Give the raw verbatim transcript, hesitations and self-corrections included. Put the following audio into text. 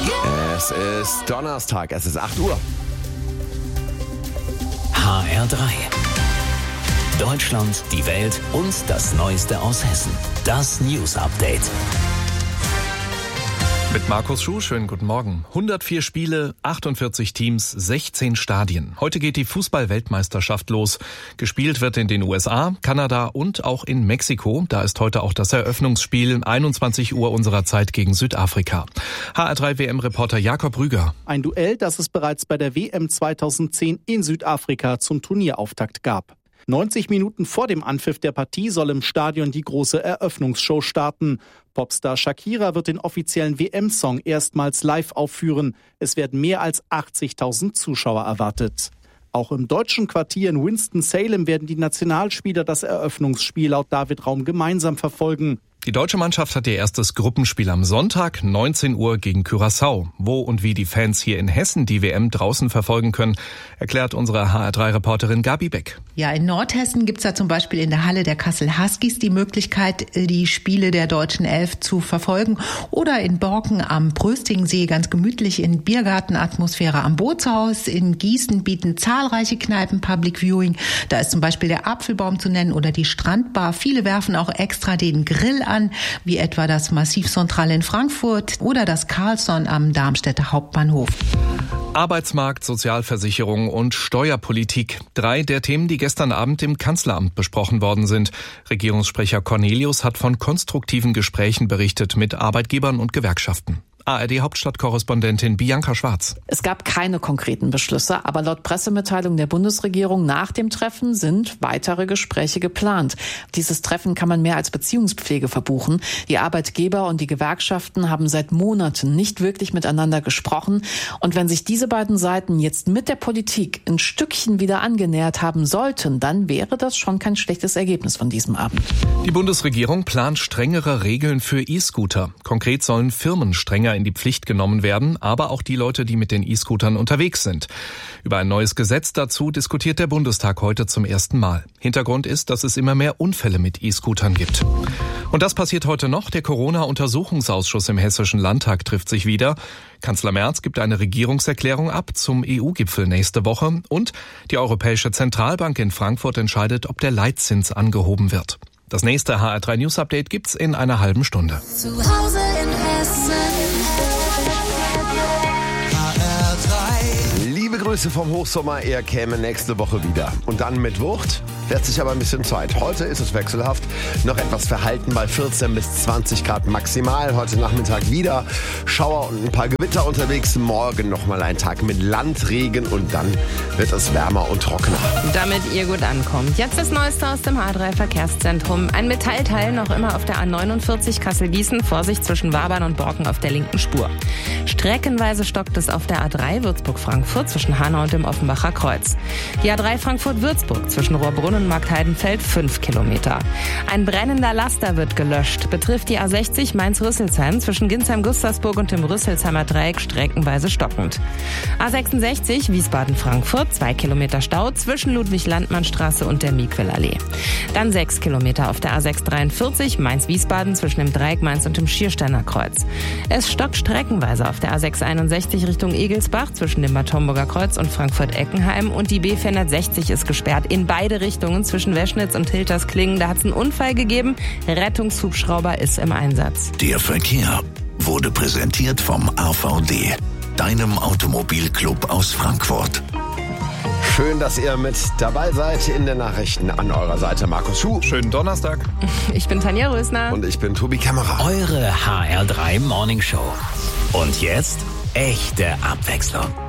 Es ist Donnerstag, es ist acht Uhr. H R drei. Deutschland, die Welt und das Neueste aus Hessen. Das News Update. Mit Markus Schuh, schönen guten Morgen. hundertvier Spiele, achtundvierzig Teams, sechzehn Stadien. Heute geht die Fußball-Weltmeisterschaft los. Gespielt wird in den U S A, Kanada und auch in Mexiko. Da ist heute auch das Eröffnungsspiel, einundzwanzig Uhr unserer Zeit gegen Südafrika. H R drei W M-Reporter Jakob Rüger. Ein Duell, das es bereits bei der W M zweitausendzehn in Südafrika zum Turnierauftakt gab. neunzig Minuten vor dem Anpfiff der Partie soll im Stadion die große Eröffnungsshow starten. Popstar Shakira wird den offiziellen W M-Song erstmals live aufführen. Es werden mehr als achtzigtausend Zuschauer erwartet. Auch im deutschen Quartier in Winston-Salem werden die Nationalspieler das Eröffnungsspiel laut David Raum gemeinsam verfolgen. Die deutsche Mannschaft hat ihr erstes Gruppenspiel am Sonntag, neunzehn Uhr gegen Curaçao. Wo und wie die Fans hier in Hessen die W M draußen verfolgen können, erklärt unsere H R drei Reporterin Gabi Beck. Ja, in Nordhessen gibt's da zum Beispiel in der Halle der Kassel Huskies die Möglichkeit, die Spiele der deutschen Elf zu verfolgen. Oder in Borken am Pröstingsee ganz gemütlich in Biergartenatmosphäre am Bootshaus. In Gießen bieten zahlreiche Kneipen Public Viewing. Da ist zum Beispiel der Apfelbaum zu nennen oder die Strandbar. Viele werfen auch extra den Grill an, wie etwa das Massiv Central in Frankfurt oder das Carlson am Darmstädter Hauptbahnhof. Arbeitsmarkt, Sozialversicherung und Steuerpolitik. Drei der Themen, die gestern Abend im Kanzleramt besprochen worden sind. Regierungssprecher Cornelius hat von konstruktiven Gesprächen berichtet mit Arbeitgebern und Gewerkschaften. A R D-Hauptstadtkorrespondentin Bianca Schwarz. Es gab keine konkreten Beschlüsse, aber laut Pressemitteilung der Bundesregierung nach dem Treffen sind weitere Gespräche geplant. Dieses Treffen kann man mehr als Beziehungspflege verbuchen. Die Arbeitgeber und die Gewerkschaften haben seit Monaten nicht wirklich miteinander gesprochen. Und wenn sich diese beiden Seiten jetzt mit der Politik ein Stückchen wieder angenähert haben sollten, dann wäre das schon kein schlechtes Ergebnis von diesem Abend. Die Bundesregierung plant strengere Regeln für E-Scooter. Konkret sollen Firmen strenger in die Pflicht genommen werden, aber auch die Leute, die mit den E-Scootern unterwegs sind. Über ein neues Gesetz dazu diskutiert der Bundestag heute zum ersten Mal. Hintergrund ist, dass es immer mehr Unfälle mit E-Scootern gibt. Und das passiert heute noch. Der Corona-Untersuchungsausschuss im Hessischen Landtag trifft sich wieder. Kanzler Merz gibt eine Regierungserklärung ab zum E U-Gipfel nächste Woche. Und die Europäische Zentralbank in Frankfurt entscheidet, ob der Leitzins angehoben wird. Das nächste H R drei News Update gibt's in einer halben Stunde. Zu Hause in Hessen. H R drei. Liebe Grüße vom Hochsommer, er käme nächste Woche wieder. Und dann mit Wucht, lässt sich aber ein bisschen Zeit. Heute ist es wechselhaft, noch etwas verhalten bei vierzehn bis zwanzig Grad maximal. Heute Nachmittag wieder Schauer und ein paar Gewitter unterwegs. Morgen nochmal ein Tag mit Landregen und dann wird es wärmer und trockener. Damit ihr gut ankommt. Jetzt das Neueste aus dem H R drei Verkehrszentrum. Ein Metallteil noch immer auf der A neunundvierzig Kassel-Gießen. Vorsicht zwischen Wabern und Borken auf der linken Spur. Streckenweise stockt es auf der A drei Würzburg-Frankfurt zwischen Hanau und dem Offenbacher Kreuz. Die A drei Frankfurt-Würzburg zwischen Rohrbrunn und Marktheidenfeld fünf Kilometer. Ein brennender Laster wird gelöscht. Betrifft die A sechzig Mainz-Rüsselsheim zwischen Ginsheim-Gustavsburg und dem Rüsselsheimer Dreieck streckenweise stockend. A sechsundsechzig Wiesbaden-Frankfurt, zwei Kilometer Stau zwischen Ludwig-Landmann-Straße und der Miquel-Allee. Dann sechs Kilometer auf der A sechshundertdreiundvierzig Mainz-Wiesbaden zwischen dem Dreieck Mainz und dem Schiersteiner Kreuz. Es stockt streckenweise auf der A sechshunderteinundsechzig Richtung Egelsbach zwischen dem Bad Homburger Kreuz und Frankfurt-Eckenheim und die B vierhundertsechzig ist gesperrt in beide Richtungen zwischen Weschnitz und Hiltersklingen. Da hat es einen Unfall gegeben. Rettungshubschrauber ist im Einsatz. Der Verkehr wurde präsentiert vom A V D, deinem Automobilclub aus Frankfurt. Schön, dass ihr mit dabei seid in den Nachrichten. An eurer Seite Markus Schuh. Schönen Donnerstag. Ich bin Tanja Rösner. Und ich bin Tobi Kämmerer. Eure H R drei Morning Show. Und jetzt echte Abwechslung.